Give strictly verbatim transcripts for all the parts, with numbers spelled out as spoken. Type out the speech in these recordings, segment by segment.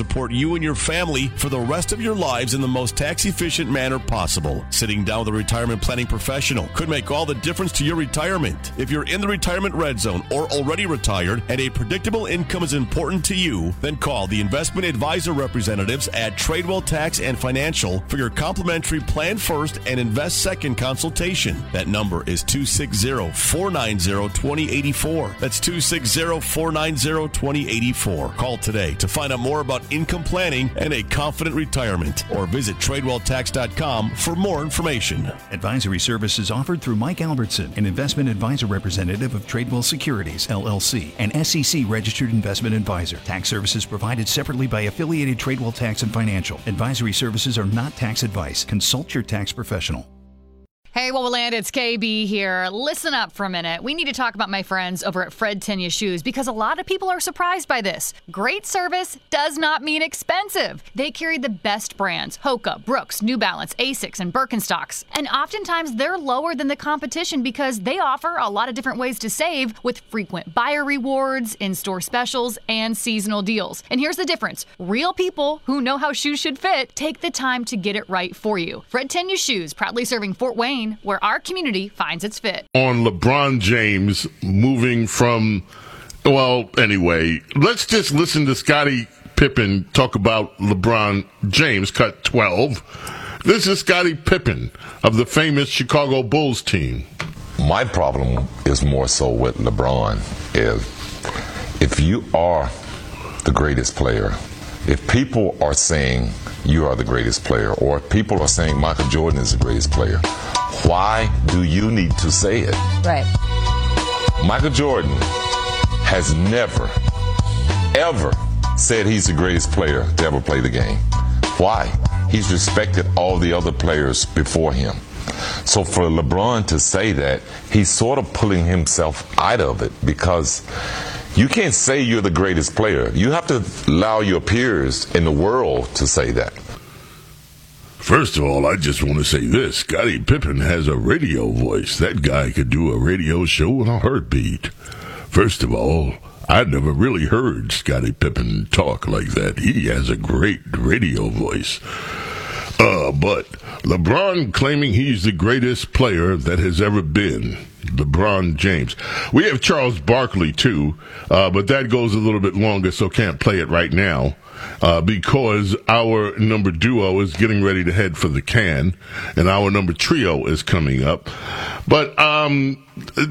support you and your family for the rest of your lives in the most tax-efficient manner possible. Sitting down with a retirement planning professional could make all the difference to your retirement. If you're in the retirement red zone or already retired and a predictable income is important to you, then call the investment advisor representatives at Tradewell Tax and Financial for your complimentary Plan First and Invest Second consultation. That number is two six zero, four nine zero, two zero eight four. That's two six zero, four nine zero, two zero eight four. Call today to find out more about income planning and a confident retirement, or visit Tradewell Tax dot com for more information. Advisory services offered through Mike Albertson, an investment advisor representative of Tradewell Securities, L L C, an S E C registered investment advisor. Tax services provided separately by affiliated Tradewell Tax and Financial. Advisory services are not tax advice. Consult your tax professional. Hey, Wowoland, it's K B here. Listen up for a minute. We need to talk about my friends over at Fred Tenya Shoes because a lot of people are surprised by this. Great service does not mean expensive. They carry the best brands: Hoka, Brooks, New Balance, Asics, and Birkenstocks. And oftentimes they're lower than the competition because they offer a lot of different ways to save with frequent buyer rewards, in-store specials, and seasonal deals. And here's the difference. Real people who know how shoes should fit take the time to get it right for you. Fred Tenya Shoes, proudly serving Fort Wayne, where our community finds its fit. On LeBron James moving from, well, anyway, let's just listen to Scottie Pippen talk about LeBron James, cut twelve. This is Scottie Pippen of the famous Chicago Bulls team. My problem is more so with LeBron is if you are the greatest player, if people are saying you are the greatest player, or if people are saying Michael Jordan is the greatest player, why do you need to say it? Right. Michael Jordan has never, ever said he's the greatest player to ever play the game. Why? He's respected all the other players before him. So for LeBron to say that, he's sort of pulling himself out of it, because you can't say you're the greatest player. You have to allow your peers in the world to say that. First of all, I just want to say this. Scottie Pippen has a radio voice. That guy could do a radio show in a heartbeat. First of all, I never really heard Scottie Pippen talk like that. He has a great radio voice. Uh, but LeBron claiming he's the greatest player that has ever been. LeBron James. We have Charles Barkley, too, uh, but that goes a little bit longer, so can't play it right now. Uh, because our number duo is getting ready to head for the can, and our number trio is coming up. But um,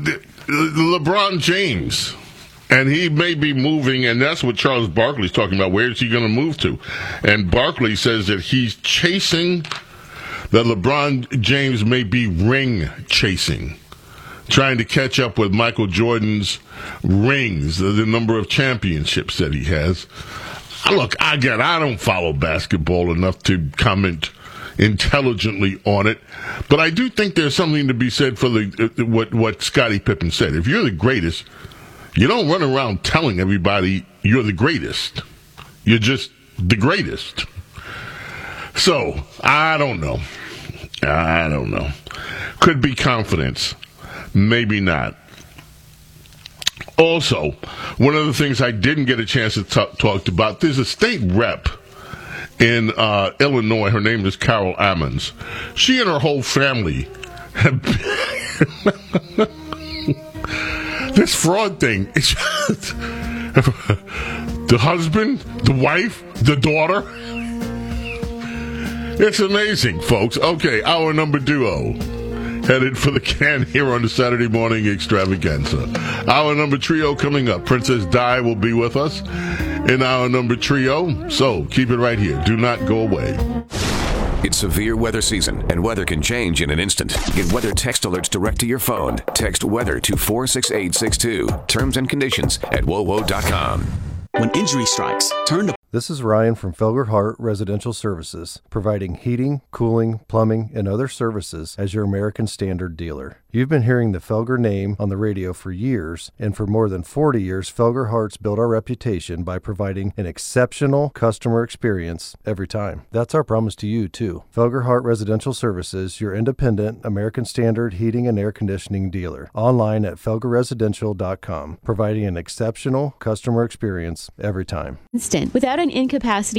LeBron James, and he may be moving, and that's what Charles Barkley's talking about. Where is he going to move to? And Barkley says that he's chasing, that LeBron James may be ring chasing, trying to catch up with Michael Jordan's rings, the, the number of championships that he has. Look, again, I don't follow basketball enough to comment intelligently on it, but I do think there's something to be said for the uh, what what Scottie Pippen said. If you're the greatest, you don't run around telling everybody you're the greatest. You're just the greatest. So, I don't know. I don't know. Could be confidence. Maybe not. Also, one of the things I didn't get a chance to t- talk about, there's a state rep in uh, Illinois. Her name is Carol Ammons. She and her whole family have been this fraud thing. The husband, the wife, the daughter. It's amazing, folks. Okay, our number duo. Headed for the can here on the Saturday morning extravaganza. Our number trio coming up. Princess Di will be with us in our number trio. So keep it right here. Do not go away. It's severe weather season, and weather can change in an instant. Get weather text alerts direct to your phone. Text weather to four six eight six two. Terms and conditions at wowo dot com. When injury strikes, turn to... This is Ryan from Felger Hart Residential Services, providing heating, cooling, plumbing, and other services as your American Standard dealer. You've been hearing the Felger name on the radio for years, and for more than forty years, Felger Hart's built our reputation by providing an exceptional customer experience every time. That's our promise to you, too. Felger Hart Residential Services, your independent American Standard heating and air conditioning dealer. Online at felger residential dot com, providing an exceptional customer experience every time. Instant. Without an incapacity